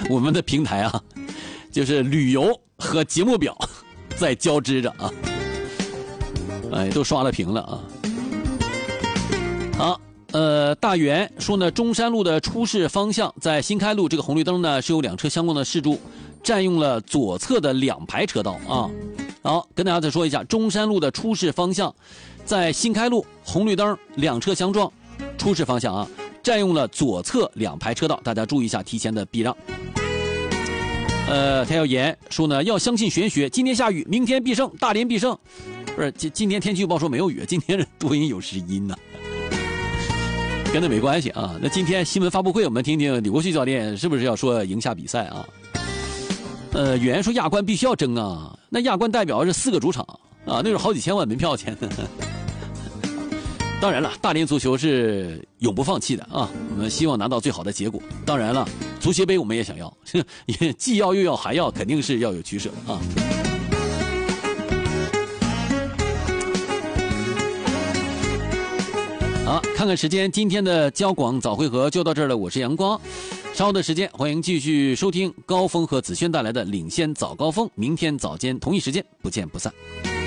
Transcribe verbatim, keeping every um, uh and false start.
我们的平台啊，就是旅游和节目表在交织着啊，哎，都刷了屏了啊。好，呃，大元说呢，中山路的出事方向在新开路这个红绿灯呢是有两车相关的事故，占用了左侧的两排车道啊。好，跟大家再说一下，中山路的出事方向在新开路红绿灯两车相撞，出事方向啊，占用了左侧两排车道，大家注意一下，提前的避让。呃，他要言说呢，要相信玄学，今天下雨，明天必胜，大连必胜。不是，今今天天气预报说没有雨，今天多云有时阴呢、啊，跟那没关系啊。那今天新闻发布会，我们听听李国旭教练是不是要说赢下比赛啊？呃，有人说亚冠必须要争啊，那亚冠代表是四个主场啊，那是好几千万门票钱。当然了，大连足球是永不放弃的啊，我们希望拿到最好的结果。当然了，足协杯我们也想要，也既要又要还要，肯定是要有取舍啊。好，看看时间，今天的交广早会合就到这儿了。我是阳光，稍后的时间欢迎继续收听高峰和子轩带来的领先早高峰。明天早间同一时间不见不散。